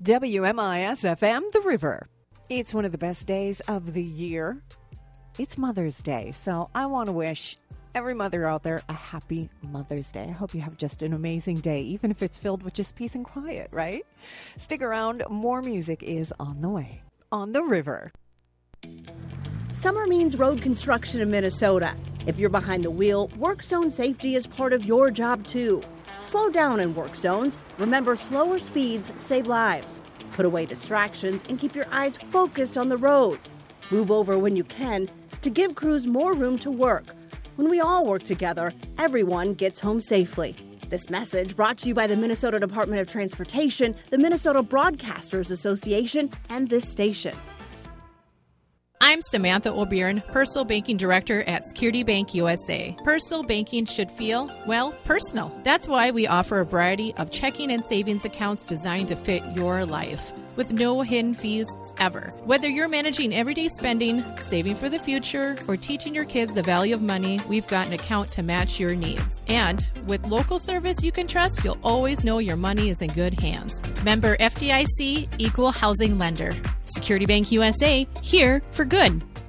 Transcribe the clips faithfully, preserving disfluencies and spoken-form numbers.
W M I S F M, The River. It's one of the best days of the year. It's Mother's Day, so I want to wish every mother out there a happy Mother's Day. I hope you have just an amazing day, even if it's filled with just peace and quiet, right? Stick around. More music is on the way on The River. Summer means road construction in Minnesota. If you're behind the wheel, work zone safety is part of your job too. Slow down in work zones. Remember, slower speeds save lives. Put away distractions and keep your eyes focused on the road. Move over when you can to give crews more room to work. When we all work together, everyone gets home safely. This message brought to you by the Minnesota Department of Transportation, the Minnesota Broadcasters Association, and this station. I'm Samantha O'Byrne, Personal Banking Director at Security Bank U S A. Personal banking should feel, well, personal. That's why we offer a variety of checking and savings accounts designed to fit your life, with no hidden fees ever. Whether you're managing everyday spending, saving for the future, or teaching your kids the value of money, we've got an account to match your needs. And with local service you can trust, you'll always know your money is in good hands. Member F D I C, Equal Housing Lender. Security Bank U S A, here for good.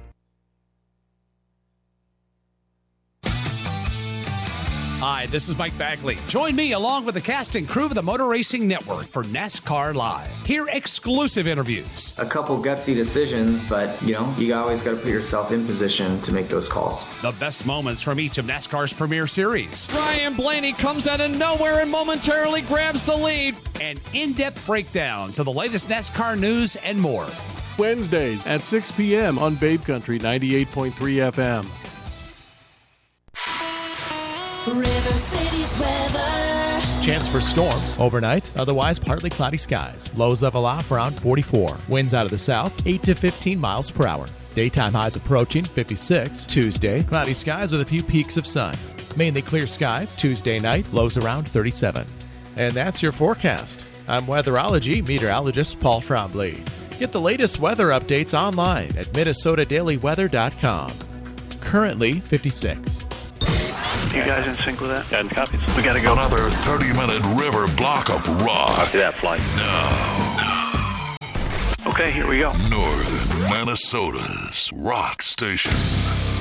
Hi, this is Mike Bagley. Join me along with the cast and crew of the Motor Racing Network for NASCAR Live. Hear exclusive interviews. A couple gutsy decisions, but, you know, you always got to put yourself in position to make those calls. The best moments from each of NASCAR's premier series. Ryan Blaney comes out of nowhere and momentarily grabs the lead. And in-depth breakdowns of the latest NASCAR news and more. Wednesdays at six p.m. on Babe Country ninety-eight point three F M. River City's weather. Chance for storms overnight, otherwise partly cloudy skies. Lows level off around forty-four. Winds out of the south, eight to fifteen miles per hour. Daytime highs approaching fifty-six. Tuesday, cloudy skies with a few peaks of sun. Mainly clear skies Tuesday night, lows around thirty-seven. And that's your forecast. I'm weatherology meteorologist Paul Trombley. Get the latest weather updates online at minnesota daily weather dot com. Currently fifty-six. You guys in sync with that? And copies. We gotta go. Another thirty-minute river block of rock. Copy that flight. Now. Okay, here we go. Northern Minnesota's rock station.